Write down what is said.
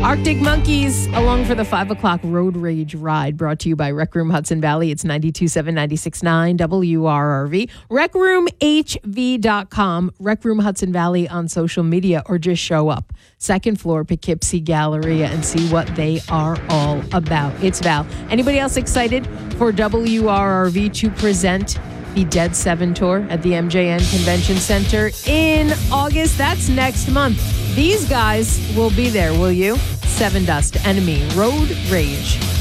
Arctic Monkeys along for the 5 o'clock Road Rage Ride, brought to you by Rec Room Hudson Valley. It's 92.7, 96.9 WRRV. RecRoomHV.com, Rec Room Hudson Valley on social media, or just show up. Second floor, Poughkeepsie Galleria, and see what they are all about. It's Val. Anybody else excited for WRRV to present the Dead 7 tour at the MJN Convention Center in August? That's next month. These guys will be there, will you? Sevendust, Enemy, Road Rage.